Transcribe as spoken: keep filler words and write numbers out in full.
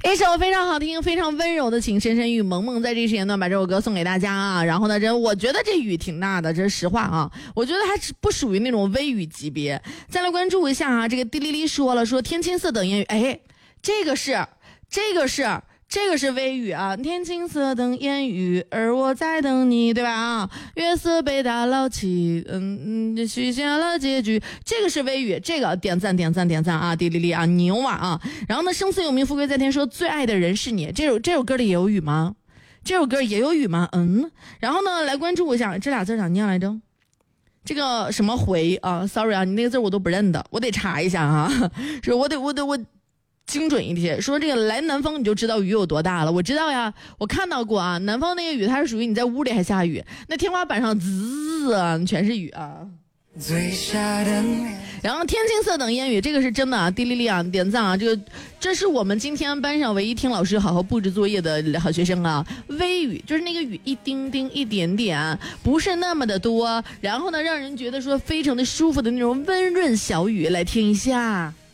一首非常好听非常温柔的请深深雨萌萌在这个时间段把这首歌送给大家啊。然后呢这我觉得这雨挺大的，这是实话啊，我觉得还是不属于那种微雨级别。再来关注一下啊，这个滴哩哩说了，说天青色等烟雨，哎，这个是这个是这个是微雨啊，天青色等烟雨，而我在等你，对吧啊？月色被打捞起，嗯嗯，许下了结局，这个是微雨，这个点赞点赞点赞啊，滴哩哩啊，牛啊啊！然后呢，生死有命，富贵在天说最爱的人是你，这首这首歌里也有雨吗？这首歌也有雨吗？嗯。然后呢，来关注一下这俩字咋念来着？这个什么回啊 ？Sorry 啊，你那个字我都不认得，我得查一下啊，是我得我得我。精准一些，说这个来南方你就知道雨有多大了。我知道呀，我看到过啊，南方那个雨它是属于你在屋里还下雨，那天花板上滋啊全是雨啊。然后天青色等烟雨，这个是真的啊，滴哩哩啊，点赞啊，这个这是我们今天班上唯一听老师好好布置作业的好学生啊。微雨就是那个雨一丁丁一点点，不是那么的多，然后呢让人觉得说非常的舒服的那种温润小雨，来听一下。